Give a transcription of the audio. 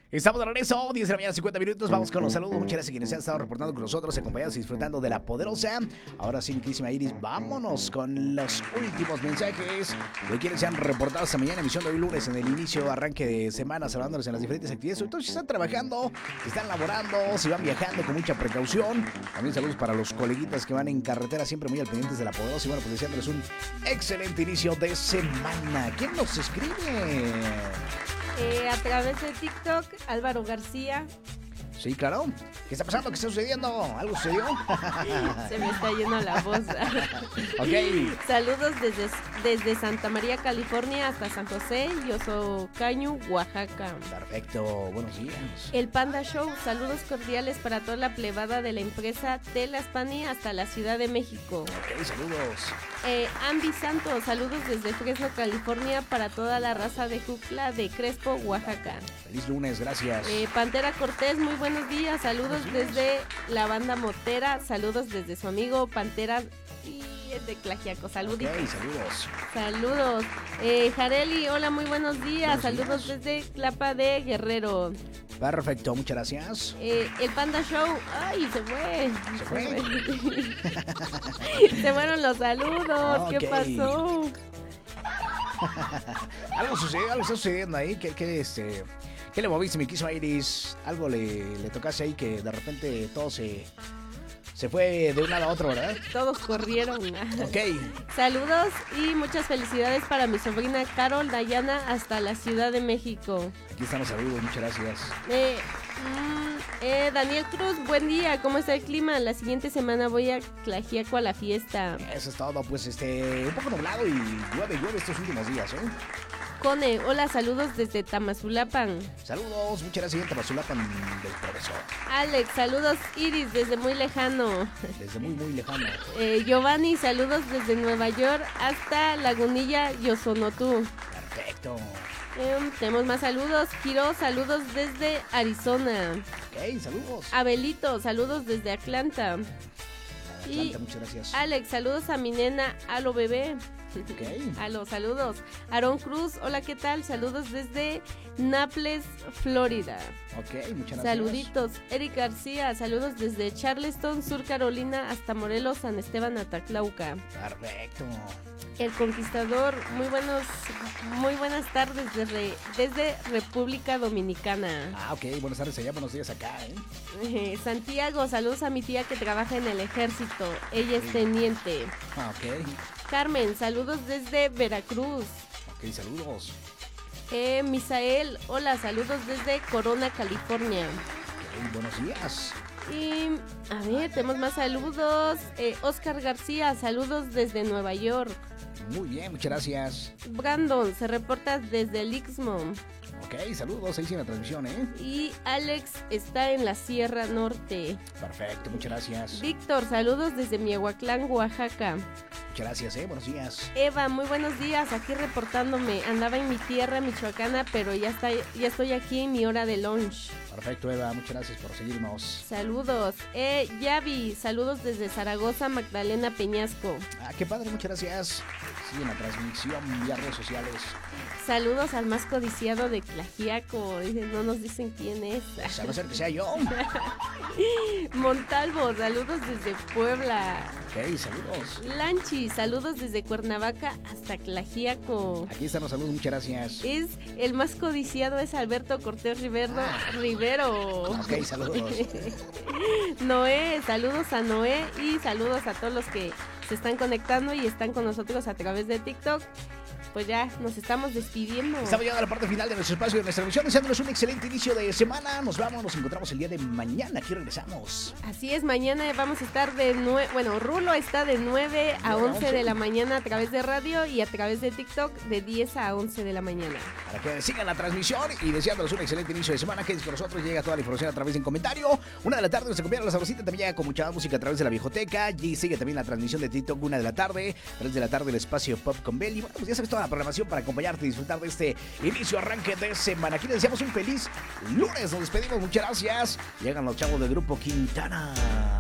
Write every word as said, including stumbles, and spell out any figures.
Estamos de regreso, diez de la mañana, cincuenta minutos. Vamos con los saludos. Muchas gracias a quienes han estado reportando con nosotros, acompañados y disfrutando de La Poderosa. Ahora sí, mi queridísima Iris, vámonos con los últimos mensajes de quienes se han reportado esta mañana, emisión de hoy lunes, en el inicio, arranque de semana, saludándoles en las diferentes actividades. Entonces, si están trabajando, si están laborando, si van viajando con mucha precaución. También saludos para los coleguitas que van en carretera, siempre muy al pendientes de La Poderosa. Y bueno, pues deseándoles un excelente inicio de semana. ¿Quién nos escribe? Eh, a través de TikTok, Álvaro García. Sí, claro. ¿Qué está pasando? ¿Qué está sucediendo? ¿Algo sucedió? Se me está yendo la voz. Ok. Saludos desde, desde Santa María, California, hasta San José, Yosocañu, Oaxaca. Perfecto. Buenos días. El Panda Show. Saludos cordiales para toda la plebada de la empresa Telaspani hasta la Ciudad de México. Ok, saludos. Eh, Ambi Santos. Saludos desde Fresno, California, para toda la raza de Jucla de Crespo, Oaxaca. Feliz lunes, gracias. Eh, Pantera Cortés, muy buenos días. Saludos desde la banda Motera. Saludos desde su amigo Pantera y es de Tlaxiaco. Saluditos. Ok, saludos. Saludos. Eh, Jareli, hola, muy buenos días. Buenos saludos días. desde Tlapa de Guerrero. Perfecto, muchas gracias. Eh, el Panda Show. Ay, se fue. ¿Se fue? Se, se fueron los saludos. Ok. ¿Qué pasó? Algo sucedió, algo está sucediendo ahí. ¿Qué, qué, este, ¿qué le moviste, mi quiso Iris? Algo le, le tocaste ahí que de repente todo se, se fue de un lado a otro, ¿verdad? Todos corrieron. Ok. Saludos y muchas felicidades para mi sobrina Carol Dayana hasta la Ciudad de México. Aquí están los saludos, muchas gracias. Eh, mm, eh, Daniel Cruz, buen día, ¿cómo está el clima? La siguiente semana voy a Tlaxiaco a la fiesta. Eso es todo, pues este, un poco nublado y llueve, llueve estos últimos días, ¿eh? Cone, hola, saludos desde Tamazulapan. Saludos, muchas gracias, Tamazulapan del profesor. Alex, saludos Iris desde muy lejano. Desde muy, muy lejano. Eh, Giovanni, saludos desde Nueva York hasta Lagunilla, Yosonotú. Perfecto. Eh, tenemos más saludos. Kiro, saludos desde Arizona. Ok, saludos. Abelito, saludos desde Atlanta. Atlanta, y- muchas gracias. Alex, saludos a mi nena, Alo bebé. Ok. Aló, saludos. Aarón Cruz, hola, ¿qué tal? Saludos desde Naples, Florida. Ok, muchas gracias. Saluditos. Eric García, saludos desde Charleston, Sur Carolina, hasta Morelos, San Esteban, Ataclauca. Perfecto. El Conquistador, muy buenos, muy buenas tardes desde, desde República Dominicana. Ah, ok, buenas tardes allá, buenos días acá, ¿eh? Eh, Santiago, saludos a mi tía que trabaja en el ejército. Ella es teniente. Ah, ok. Carmen, saludos desde Veracruz. Ok, saludos. Eh, Misael, hola, saludos desde Corona, California. Ok, buenos días. Y, a ver, tenemos más saludos. Eh, Oscar García, saludos desde Nueva York. Muy bien, muchas gracias. Brandon, se reporta desde el Istmo. Ok, saludos, ahí sí en la transmisión, ¿eh? Y Alex está en la Sierra Norte. Perfecto, muchas gracias. Víctor, saludos desde Miahuatlán, Oaxaca. Muchas gracias, ¿eh? Buenos días. Eva, muy buenos días, aquí reportándome. Andaba en mi tierra michoacana, pero ya, está, ya estoy aquí en mi hora de lunch. Perfecto, Eva, muchas gracias por seguirnos. Saludos. Eh, Yavi, saludos desde Zaragoza, Magdalena Peñasco. Ah, qué padre, muchas gracias. Sí, en la transmisión vía redes sociales. Saludos al más codiciado de Tlaxiaco. Dicen, no nos dicen quién es. Pues, a no ser que sea yo. Montalvo, saludos desde Puebla. Ok, saludos. Lanchi, saludos desde Cuernavaca hasta Tlaxiaco. Aquí están los saludos, muchas gracias. Es el más codiciado es Alberto Cortés Rivero. Rivero. Ok, saludos. Noé, saludos a Noé y saludos a todos los que se están conectando y están con nosotros a través de TikTok. Pues ya nos estamos despidiendo. Estamos llegando a la parte final de nuestro espacio, de nuestra emisión, deseándoles un excelente inicio de semana. Nos vamos, nos encontramos el día de mañana. Aquí regresamos. Así es, mañana vamos a estar de nueve, bueno, Rulo está de nueve a once de la mañana a través de radio y a través de TikTok de diez a once de la mañana. Para que sigan la transmisión y deseándoles un excelente inicio de semana. Quédense con nosotros, llega toda la información a través de un comentario. Una de la tarde nos acompaña la sabrosita, también llega con mucha más música a través de la Viejoteca. Y sigue también la transmisión de TikTok, una de la tarde. tres de la tarde el espacio Pop con Belly. Bueno, pues ya sabes toda la programación para acompañarte y disfrutar de este inicio, arranque de semana. Aquí les deseamos un feliz lunes. Nos despedimos, muchas gracias. Llegan los chavos del grupo Quintana.